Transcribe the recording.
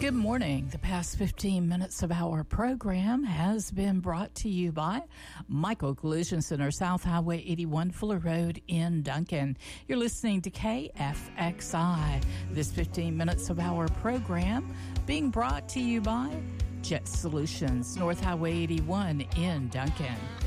Good morning. The past 15 minutes of our program has been brought to you by Michael Collision Center, South Highway 81, Fuller Road in Duncan. You're listening to KFXI. This 15 minutes of our program being brought to you by Jet Solutions, North Highway 81 in Duncan.